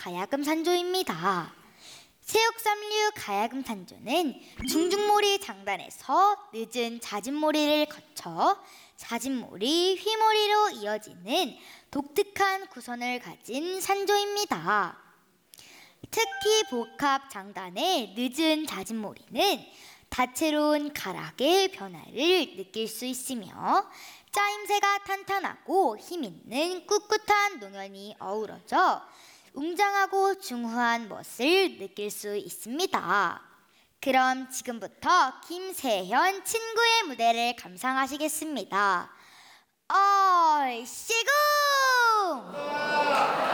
가야금 산조입니다. 새옥삼류 가야금 산조는 중중모리 장단에서 늦은 잦은모리를 거쳐 잦은모리, 휘모리로 이어지는 독특한 구선을 가진 산조입니다. 특히 복합 장단의 늦은 잦은모리는 다채로운 가락의 변화를 느낄 수 있으며 짜임새가 탄탄하고 힘있는 꿋꿋한 농연이 어우러져 웅장하고 중후한 멋을 느낄 수 있습니다. 그럼 지금부터 김세현 친구의 무대를 감상하시겠습니다. 얼씨구!